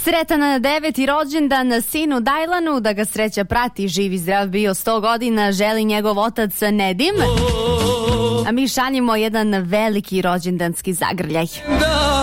Sretan 9. rođendan sinu Dajlanu, da ga sreća prati, živi zdrav bio 100 godina, želi njegov otac Nedim. A mi šaljimo jedan veliki rođendanski zagrljaj.